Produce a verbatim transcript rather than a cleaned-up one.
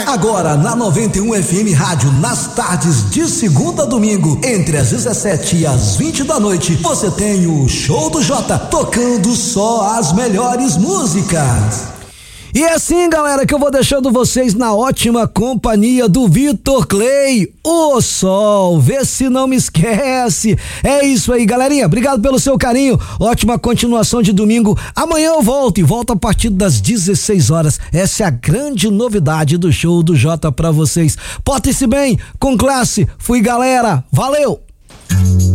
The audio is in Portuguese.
vai. Agora na noventa e um F M Rádio, nas tardes de segunda a domingo, entre as dezessete e as vinte da noite, você tem o Show do Jota, tocando só as melhores músicas. E é assim, galera, que eu vou deixando vocês na ótima companhia do Vitor Clay, o Sol, vê se não me esquece. É isso aí, galerinha, obrigado pelo seu carinho, ótima continuação de domingo. Amanhã eu volto e volto a partir das dezesseis horas. Essa é a grande novidade do Show do Jota pra vocês. Portem-se bem, com classe, fui, galera, valeu!